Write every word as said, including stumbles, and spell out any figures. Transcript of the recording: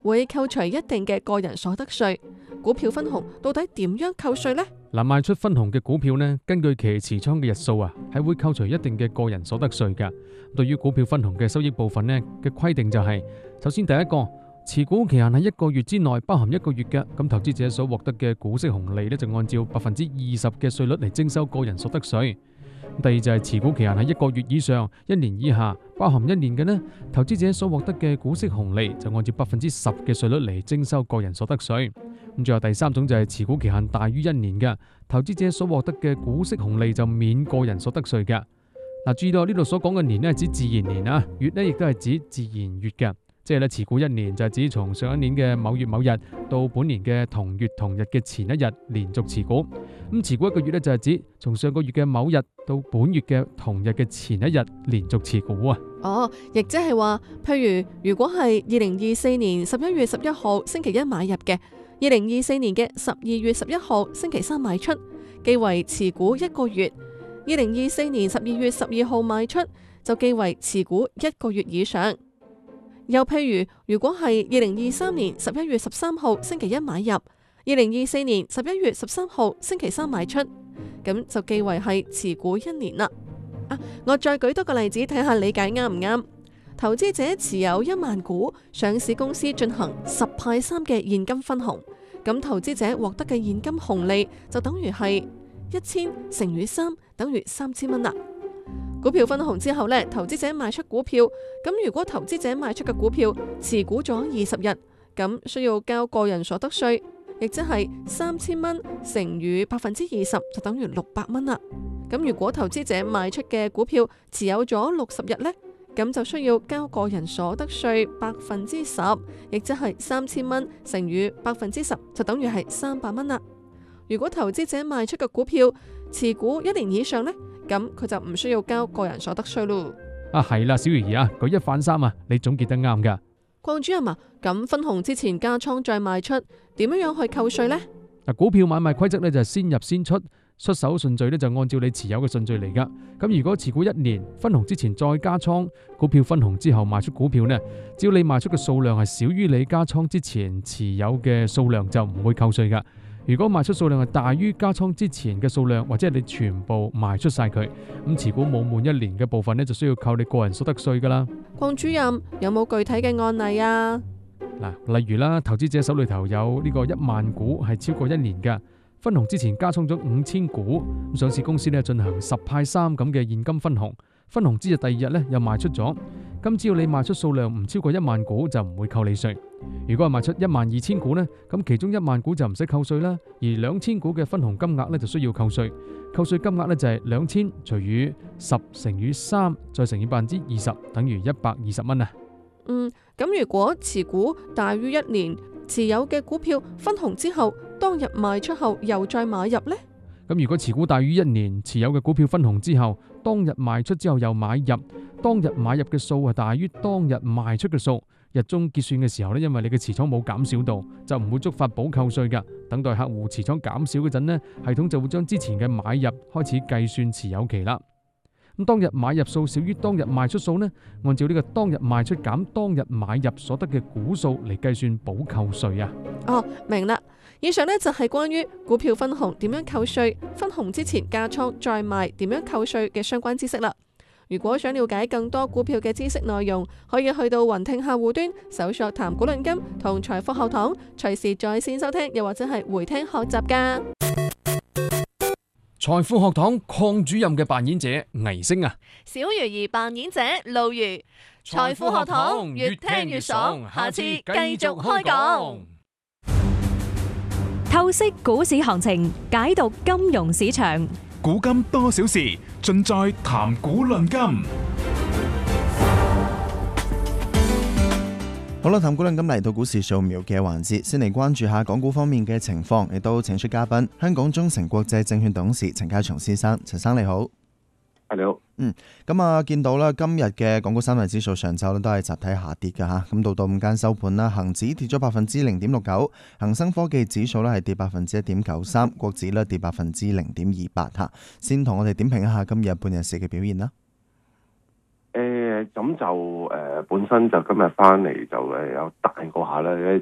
會扣除一定嘅個人所得稅。股票分紅到底點樣扣稅呢？ 嗱，賣出分紅嘅股票呢，根據其持倉嘅日數啊，係會扣除一定嘅個人所得稅㗎。對於股票分紅嘅收益部分呢嘅規定就係，首先第一個，持股期限喺一個月之內，包含一個月嘅，咁投資者所獲得嘅股息紅利呢，就按照百分之二十嘅稅率嚟徵收個人所得稅。第二就係持股期限喺一個月以上、一年以下，包含一年嘅呢，投資者所獲得嘅股息紅利就按照百分之十嘅稅率嚟徵收個人所得稅。咁最後第三種就係持股期限大於一年嘅，投資者所獲得嘅股息紅利就免個人所得稅嘅。嗱，注意到呢度所講嘅年呢係指自然年啊，月呢亦都係指自然月嘅。即係咧，持股一年就係指從上一年嘅某月某日到本年嘅同月同日嘅前一日連續持股。咁持股一個月咧就係指從上個月嘅某日到本月嘅同日嘅前一日連續持股啊。 哦，亦即係話，譬如如果係二零二四年十一月十一號星期一買入嘅，二零二四年嘅十二月十一號星期三賣出，記為持股一個月；二零二四年十二月十二號賣出，就記為持股一個月以上。又譬如，如果係二零二三年十一月十三號星期一買入，二零二四年十一月十三號星期三賣出，咁就記為係持股一年啦。啊，我再舉多個例子睇下理解啱唔啱？投資者持有一萬股上市公司進行十派三嘅現金分紅，咁投資者獲得嘅現金紅利就等於係一千乘以三，等於三千蚊啦。股票分紅之後呢，投資者賣出股票，咁如果投資者賣出嘅股票持股咗二十日，咁需要交個人所得稅，亦即係三千蚊乘以百分之二十，就等於六百蚊啦。咁如果投資者賣出嘅股票持有咗六十日呢，咁就需要交個人所得稅百分之十，亦即係三千蚊乘以百分之十，就等於係三百蚊啦。如果投資者賣出嘅股票持股一年以上呢，咁佢就唔需要交個人所得稅咯。 啊，係啦，小魚兒啊，舉一反三啊，你總結得啱噶。 鄺主任啊，咁分紅之前加倉再賣出，點樣樣去扣稅呢？ 嗱，股票買賣規則呢，就係先入先出，出手順序呢，就按照你持有嘅順序嚟噶。咁如果持股一年，分紅之前再加倉，股票分紅之後賣出股票呢，只要你賣出嘅數量係少於你加倉之前持有嘅數量，就唔會扣稅噶。如果賣出數量係大於加倉之前嘅數量，或者係你全部賣出晒佢，咁持股冇滿一年嘅部分呢，就需要扣你個人所得稅噶啦。 鄺主任有冇具體嘅案例啊？ 嗱，例如啦，投資者手裏頭有呢個一萬股係超過一年嘅，分紅之前加倉咗五千股，咁上市公司呢進行十派三咁嘅現金分紅，分紅之日第二日呢又賣出咗，咁只要你賣出數量唔超過一萬股就唔會扣你稅。如果係賣出一萬二千股呢，咁其中一萬股就唔使扣稅啦，而兩千股嘅分紅金額呢就需要扣稅。扣稅金額呢就係兩千除以十乘以三再乘以百分之二十，等於一百二十蚊啊。 嗯，咁如果持股大於一年，持有嘅股票分紅之後，當日賣出後又再買入呢？ 咁如果持股大於一年，持有嘅股票分紅之後，當日賣出之後又買入，當日買入嘅數係大於當日賣出嘅數，日中結算嘅時候呢，因為你嘅持倉冇減少到，就唔會觸發補扣稅㗎。等待客戶持倉減少嗰陣呢，系統就會將之前嘅買入開始計算持有期啦。咁當日買入數少於當日賣出數呢，按照呢個當日賣出減當日買入所得嘅股數嚟計算補扣稅啊。 哦，明啦。以上呢就係關於股票分紅點樣扣稅，分紅之前加倉再賣點樣扣稅嘅相關知識啦。如果想了解更多股票嘅知識內容，可以去到雲聽客戶端搜索談股論金同財富學堂，隨時在線收聽，又或者係回聽學習噶。 財富學堂鄺主任嘅扮演者倪星啊， 小魚兒扮演者露如。財富學堂越聽越爽，下次繼續開講。 透析股市行情，解讀金融市場， 古今多少事，盡在談股論金。好啦，談股論金嚟到股市掃描嘅環節，先嚟關注下港股方面嘅情況，亦都請出嘉賓，香港中誠國際證券董事陳家松先生。陳生你好。 你好。 嗯，咁啊，見到啦，今日嘅港股三大指數上晝咧都係集體下跌嘅吓，咁到到午間收盤啦，恒指跌咗百分之零點六九，恒生科技指數咧係跌百分之一點九三，國指咧跌百分之零點二八吓。先同我哋點評一下今日半日市嘅表現啦。 誒咁就誒、呃、本身就今日翻嚟就誒有彈過下啦，